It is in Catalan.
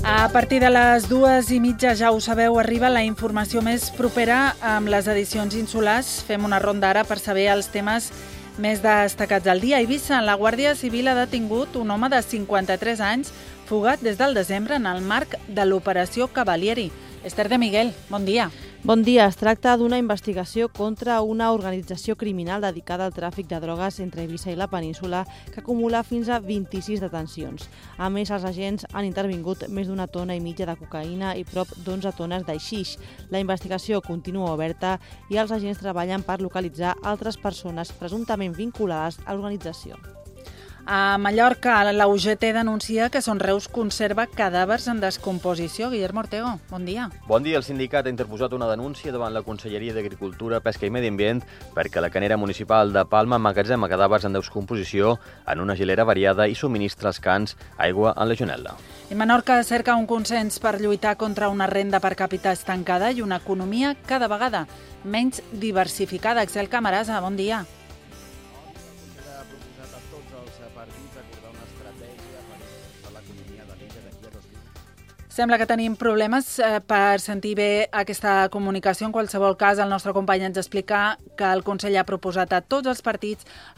A partir de les 2:30, ja ho sabeu, arriba la informació més propera amb les edicions insulars. Fem una ronda ara per saber els temes més destacats del dia. A Eivissa, la Guàrdia Civil ha detingut un home de 53 anys fugat des del desembre en el marc de l'operació Cavalieri. Esther de Miguel, bon dia. Bon dia. Es tracta d'una investigació contra una organització criminal dedicada al tràfic de drogues entre Eivissa i la península que acumula fins a 26 detencions. A més, els agents han intervingut més d'1,5 tona de cocaïna i prop d'11 tones d'aixix. La investigació continua oberta i els agents treballen per localitzar altres persones presumptament vinculades a l'organització. A Mallorca, la UGT denuncia que Son Reus conserva cadàvers en descomposició. Guillermo Ortego, bon dia. Bon dia. El sindicat ha interposat una denúncia davant la Conselleria d'Agricultura, Pesca i Medi Ambient perquè la canera municipal de Palma emmagatzema cadàvers en descomposició en una gelera variada i subministra als cans aigua en legionel·la. I Menorca cerca un consens per lluitar contra una renda per càpita estancada i una economia cada vegada menys diversificada. Axel Camarasa, bon dia. Sembla que tenim problemes per sentir bé aquesta comunicació. En qualsevol cas, el nostre company ens explica que el Consell ha proposat a tots els partits